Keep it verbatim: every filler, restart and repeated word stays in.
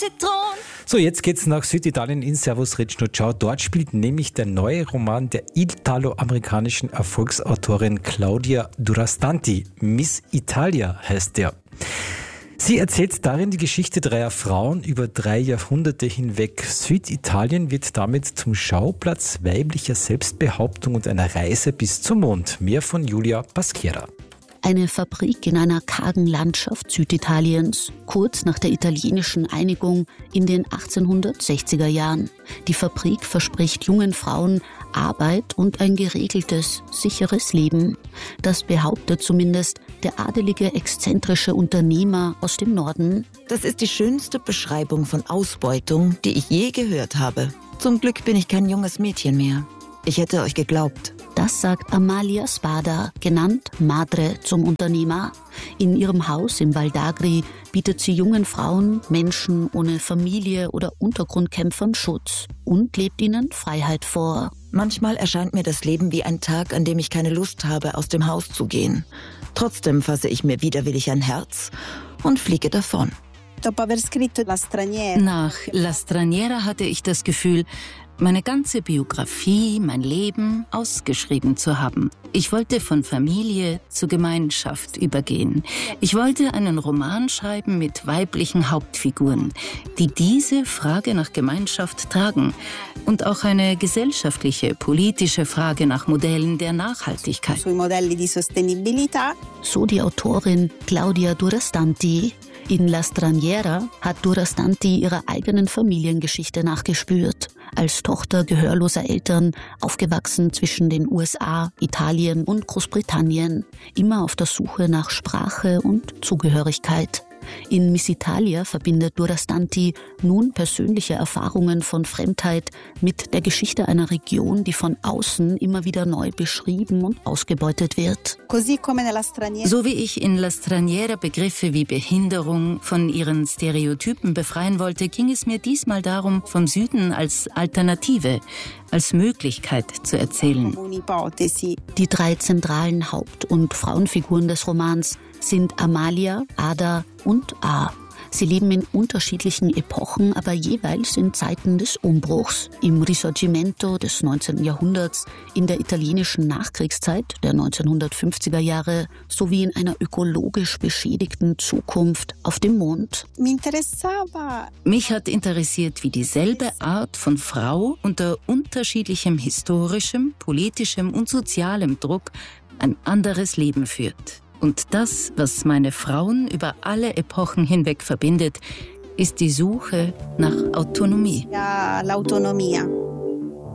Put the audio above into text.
Zitronen. So, jetzt geht's nach Süditalien in Servus Recno Ciao. Dort spielt nämlich der neue Roman der italo-amerikanischen Erfolgsautorin Claudia Durastanti. Miss Italia heißt der. Sie erzählt darin die Geschichte dreier Frauen über drei Jahrhunderte hinweg. Süditalien wird damit zum Schauplatz weiblicher Selbstbehauptung und einer Reise bis zum Mond. Mehr von Julia Paschiera. Eine Fabrik in einer kargen Landschaft Süditaliens, kurz nach der italienischen Einigung in den achtzehnhundertsechziger Jahren. Die Fabrik verspricht jungen Frauen Arbeit und ein geregeltes, sicheres Leben. Das behauptet zumindest der adelige, exzentrische Unternehmer aus dem Norden. Das ist die schönste Beschreibung von Ausbeutung, die ich je gehört habe. Zum Glück bin ich kein junges Mädchen mehr. Ich hätte euch geglaubt. Das sagt Amalia Spada, genannt Madre zum Unternehmer. In ihrem Haus im Val d'Agri bietet sie jungen Frauen, Menschen ohne Familie oder Untergrundkämpfern Schutz und lebt ihnen Freiheit vor. Manchmal erscheint mir das Leben wie ein Tag, an dem ich keine Lust habe, aus dem Haus zu gehen. Trotzdem fasse ich mir widerwillig ein Herz und fliege davon. Nach La Straniera hatte ich das Gefühl, meine ganze Biografie, mein Leben ausgeschrieben zu haben. Ich wollte von Familie zu Gemeinschaft übergehen. Ich wollte einen Roman schreiben mit weiblichen Hauptfiguren, die diese Frage nach Gemeinschaft tragen und auch eine gesellschaftliche, politische Frage nach Modellen der Nachhaltigkeit. So die Autorin Claudia Durastanti. In La Straniera hat Durastanti ihrer eigenen Familiengeschichte nachgespürt. Als Tochter gehörloser Eltern, aufgewachsen zwischen den U S A, Italien und Großbritannien, immer auf der Suche nach Sprache und Zugehörigkeit. In Miss Italia verbindet Durastanti nun persönliche Erfahrungen von Fremdheit mit der Geschichte einer Region, die von außen immer wieder neu beschrieben und ausgebeutet wird. So wie ich in La Straniera Begriffe wie Behinderung von ihren Stereotypen befreien wollte, ging es mir diesmal darum, vom Süden als Alternative, als Möglichkeit zu erzählen. Die drei zentralen Haupt- und Frauenfiguren des Romans sind Amalia, Ada und A. Sie leben in unterschiedlichen Epochen, aber jeweils in Zeiten des Umbruchs. Im Risorgimento des neunzehnten Jahrhunderts, in der italienischen Nachkriegszeit der neunzehnhundertfünfziger Jahre sowie in einer ökologisch beschädigten Zukunft auf dem Mond. Mich hat interessiert, wie dieselbe Art von Frau unter unterschiedlichem historischem, politischem und sozialem Druck ein anderes Leben führt. Und das, was meine Frauen über alle Epochen hinweg verbindet, ist die Suche nach Autonomie. Ja, l'autonomia.